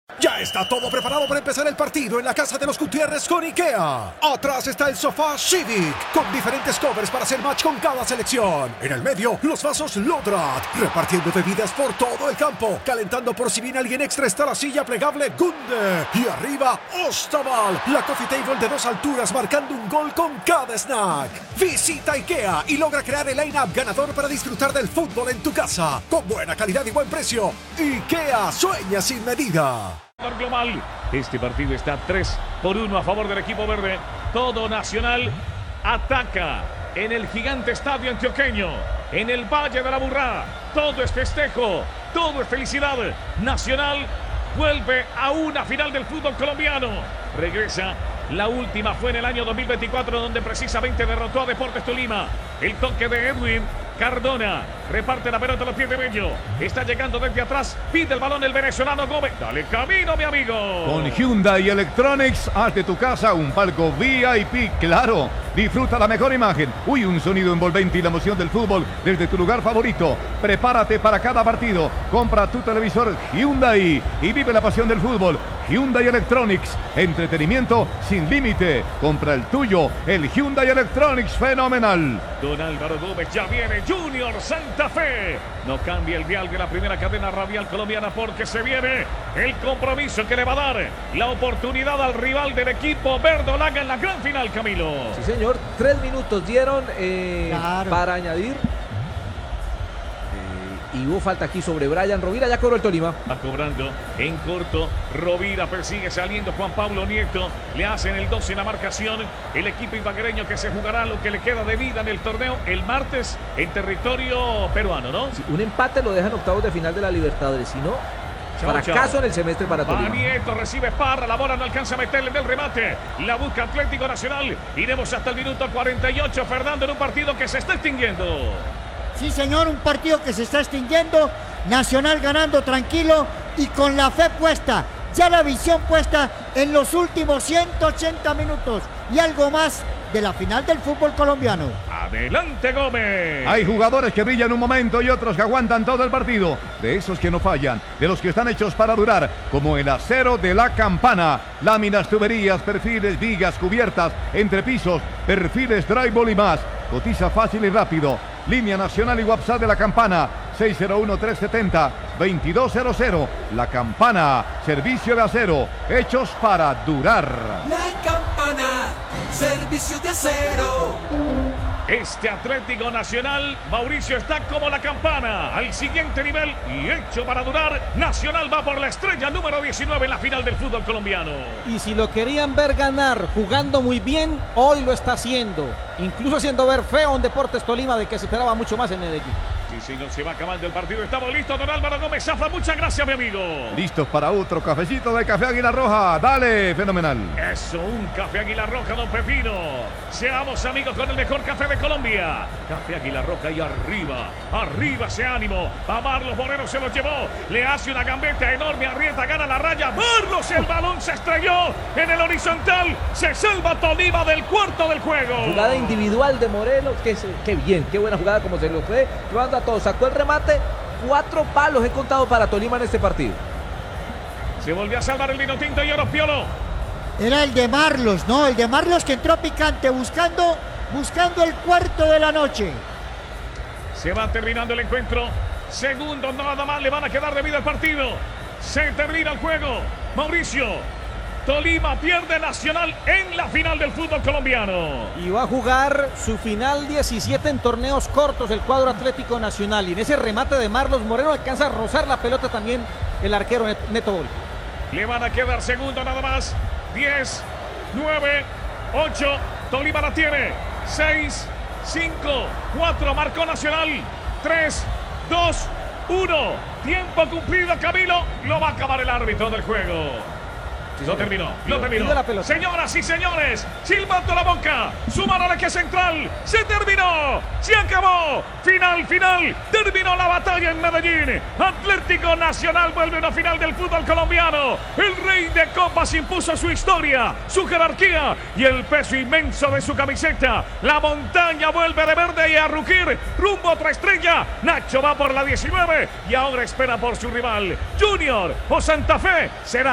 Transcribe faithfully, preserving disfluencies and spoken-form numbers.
Ya está todo preparado para empezar el partido en la casa de los Gutiérrez con IKEA. Atrás está el sofá Civic, con diferentes covers para hacer match con cada selección. En el medio, los vasos Lodrat, repartiendo bebidas por todo el campo. Calentando por si viene alguien extra está la silla plegable Gunde. Y arriba, Ostaval, la coffee table de dos alturas marcando un gol con cada snack. Visita IKEA y logra crear el line-up ganador para disfrutar del fútbol en tu casa. Con buena calidad y buen precio. IKEA sueña sin medida. Global. Este partido está tres por uno a favor del equipo verde. Todo Nacional ataca en el gigante estadio antioqueño, en el Valle de la Burrá. Todo es festejo, todo es felicidad. Nacional vuelve a una final del fútbol colombiano. Regresa. La última fue en el año dos mil veinticuatro, donde precisamente derrotó a Deportes Tolima. El toque de Edwin Cardona reparte la pelota a los pies de Bello. Está llegando desde atrás. Pide el balón el venezolano Gómez. Dale camino, mi amigo. Con Hyundai Electronics, haz de tu casa un palco V I P, claro. Disfruta la mejor imagen. Uy, un sonido envolvente y la emoción del fútbol desde tu lugar favorito. Prepárate para cada partido. Compra tu televisor Hyundai y vive la pasión del fútbol. Hyundai Electronics, entretenimiento sin límite. Compra el tuyo, el Hyundai Electronics fenomenal. Don Álvaro Gómez ya viene. Junior Santa Fe. No cambia el dial de la primera cadena radial colombiana, porque se viene el compromiso que le va a dar la oportunidad al rival del equipo verdolaga en la gran final, Camilo. Sí, señor. Tres minutos dieron eh, claro. para añadir. Y hubo falta aquí sobre Brian Rovira, ya cobró el Tolima. Va cobrando en corto. Rovira persigue saliendo Juan Pablo Nieto. Le hacen el doce en la marcación. El equipo ibaguereño que se jugará lo que le queda de vida en el torneo el martes en territorio peruano, ¿no? Sí, un empate lo dejan octavos de final de la Libertadores. Si no, chau, fracaso chau. en el semestre para Tolima. Va Nieto, recibe Parra, la bola no alcanza a meterle en el remate. La busca Atlético Nacional. Iremos hasta el minuto cuarenta y ocho, Fernando, en un partido que se está extinguiendo. Sí, señor, un partido que se está extinguiendo. Nacional ganando tranquilo y con la fe puesta, ya la visión puesta en los últimos ciento ochenta minutos y algo más de la final del fútbol colombiano. Adelante, Gómez. Hay jugadores que brillan un momento y otros que aguantan todo el partido. De esos que no fallan, de los que están hechos para durar, como el acero de la Campana. Láminas, tuberías, perfiles, vigas, cubiertas, entrepisos, perfiles, drywall y más. Cotiza fácil y rápido. Línea nacional y WhatsApp de la Campana, seis cero uno, tres siete cero, dos dos cero cero. La Campana, servicio de acero, hechos para durar. La Campana, servicio de acero. Este Atlético Nacional, Mauricio, está como la Campana, al siguiente nivel y hecho para durar. Nacional va por la estrella número diecinueve en la final del fútbol colombiano. Y si lo querían ver ganar, jugando muy bien, hoy lo está haciendo. Incluso haciendo ver feo a un Deportes Tolima de que se esperaba mucho más en Medellín. Sí, señor, se va acabando el partido. Estamos listos, don Álvaro Gómez Zafra. Muchas gracias, mi amigo. Listos para otro cafecito de Café Águila Roja. Dale, fenomenal. Eso, un Café Águila Roja, don Pepino. Seamos amigos con el mejor café de Colombia. Café Águila Roja y arriba, arriba ese ánimo. A Marlos Moreno se lo llevó. Le hace una gambeta enorme. Arrieta, gana la raya. Marlos, el balón se estrelló en el horizontal. Se salva Tolima del cuarto del juego. Jugada individual de Moreno. Qué, qué bien, qué buena jugada como se lo fue. Llevando a todos. Sacó el remate. Cuatro palos he contado para Tolima en este partido. Se volvió a salvar el vino tinto y oro Piolo. Era el de Marlos, ¿no? El de Marlos que entró picante buscando, buscando el cuarto de la noche. Se va terminando el encuentro. Segundos nada más le van a quedar de vida al partido. Se termina el juego. Mauricio, Tolima pierde Nacional en la final del fútbol colombiano. Y va a jugar su final diecisiete en torneos cortos el cuadro Atlético Nacional. Y en ese remate de Marlos Moreno alcanza a rozar la pelota también el arquero Neto Bol. Le van a quedar segundos nada más. diez, nueve, ocho. Tolima la tiene. seis, cinco, cuatro. Marcó Nacional. tres, dos, uno. Tiempo cumplido, Camilo. Lo va a acabar el árbitro del juego. Lo terminó, lo terminó. Señoras y señores, silbando la boca, suman al eje central. Se terminó, se acabó. Final, final. Terminó la batalla en Medellín. Atlético Nacional vuelve a una final del fútbol colombiano. El rey de copas impuso su historia, su jerarquía y el peso inmenso de su camiseta. La montaña vuelve de verde y a rugir rumbo a otra estrella. Nacho va por la diecinueve y ahora espera por su rival. Junior o Santa Fe será